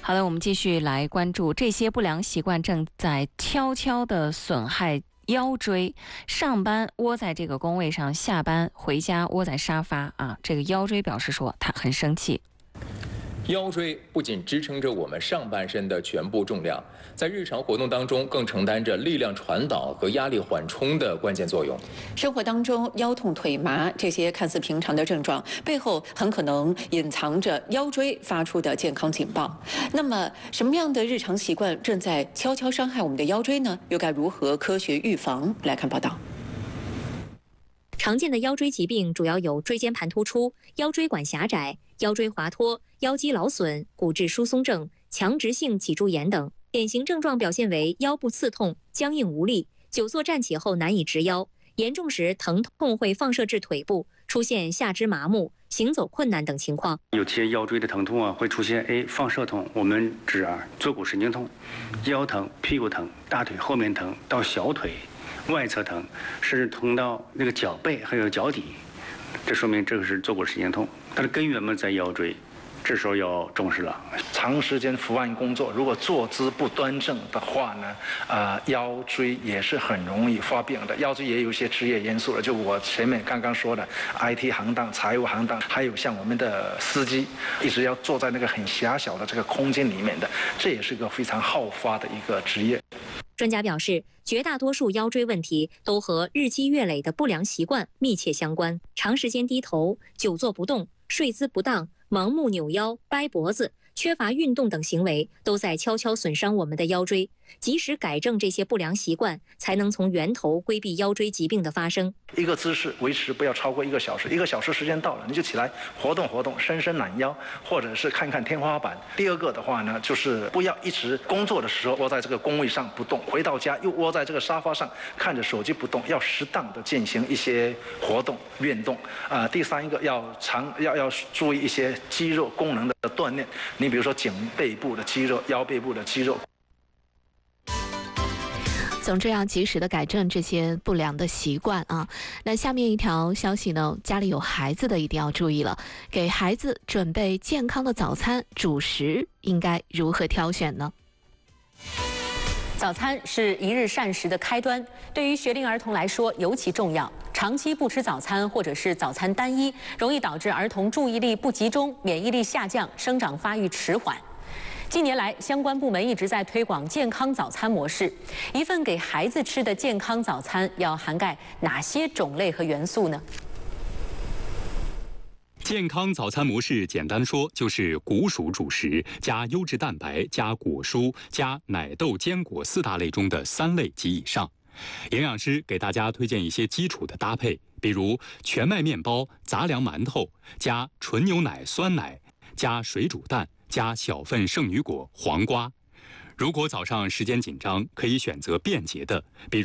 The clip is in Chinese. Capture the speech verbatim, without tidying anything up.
好的，我们继续来关注这些不良习惯正在悄悄地损害腰椎。上班窝在这个工位上，下班回家窝在沙发啊，这个腰椎表示说他很生气。 腰椎不仅支撑着我们上半身的全部重量，在日常活动当中更承担着力量传导和压力缓冲的关键作用。 生活当中腰痛、腿麻这些看似平常的症状，背后很可能隐藏着腰椎发出的健康警报。那么，什么样的日常习惯正在悄悄伤害我们的腰椎呢？又该如何科学预防？来看报道。 常见的腰椎疾病主要有椎间盘突出、腰椎管狭窄、腰椎滑脱、腰肌劳损、骨质疏松症、强直性脊柱炎等。典型症状表现为腰部刺痛、僵硬无力，久坐站起后难以直腰，严重时疼痛会放射至腿部，出现下肢麻木、行走困难等情况。 有些腰椎的疼痛啊，会出现哎放射痛，我们指啊坐骨神经痛，腰疼、屁股疼、大腿后面疼到小腿外侧疼，甚至疼到那个脚背还有脚底，这说明这个是坐骨神经痛，它的根源嘛在腰椎。这时候要重视了。 长时间伏案工作，如果坐姿不端正的话呢，呃，腰椎也是很容易发病的。腰椎也有一些职业因素了，就我前面刚刚说的 I T 行当、财务行当，还有像我们的司机，一直要坐在那个很狭小的这个空间里面的，这也是一个非常好发的一个职业。 专家表示，绝大多数腰椎问题都和日积月累的不良习惯密切相关。长时间低头、久坐不动、睡姿不当、盲目扭腰、掰脖子、缺乏运动等行为，都在悄悄损伤我们的腰椎。及时改正这些不良习惯，才能从源头规避腰椎疾病的发生。 一个姿势维持不要超过一个小时，一个小时时间到了，你就起来活动活动，伸伸懒腰，或者是看看天花板。第二个的话呢，就是不要一直工作的时候窝在这个工位上不动，回到家又窝在这个沙发上看着手机不动，要适当的进行一些活动运动。啊、呃，第三一个要常要要注意一些肌肉功能的锻炼，你比如说颈背部的肌肉、腰背部的肌肉。 总之要及时的改正这些不良的习惯啊。那下面一条消息呢，家里有孩子的一定要注意了，给孩子准备健康的早餐，主食应该如何挑选呢？ 早餐是一日膳食的开端，对于学龄儿童来说尤其重要。长期不吃早餐或者是早餐单一，容易导致儿童注意力不集中、免疫力下降、生长发育迟缓。近年来，相关部门一直在推广健康早餐模式。一份给孩子吃的健康早餐要涵盖哪些种类和元素呢？ 健康早餐模式简单说就是谷薯主食加优质蛋白加果蔬加奶豆坚果四大类中的三类及以上。营养师给大家推荐一些基础的搭配，比如全麦面包、杂粮馒头加纯牛奶、酸奶加水煮蛋加小份圣女果、黄瓜。如果早上时间紧张，可以选择便捷的，比如